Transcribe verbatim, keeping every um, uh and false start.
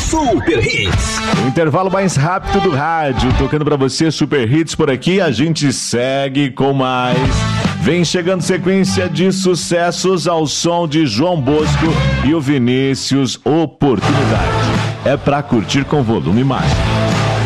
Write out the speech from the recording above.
Super Hits. O intervalo mais rápido do rádio, tocando pra você Super Hits por aqui. A gente segue com mais. Vem chegando sequência de sucessos ao som de João Bosco e o Vinícius. Oportunidade. É pra curtir com volume máximo.